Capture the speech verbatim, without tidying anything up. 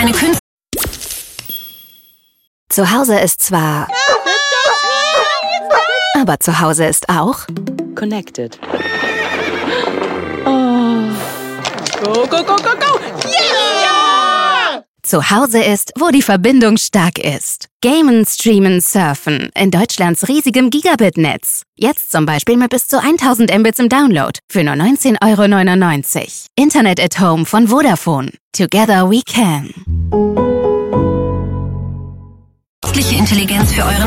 Eine Künstlerin. Zu Hause ist zwar... Aber zu Hause ist auch... Connected. Oh. Go, go, go, go, go! Yeah! Zu Hause ist, wo die Verbindung stark ist. Gamen, streamen, surfen. In Deutschlands riesigem Gigabit-Netz. Jetzt zum Beispiel mit bis zu tausend Mbits im Download. Für nur neunzehn Euro neunundneunzig. Internet at Home von Vodafone. Together we can. Künstliche Intelligenz für euren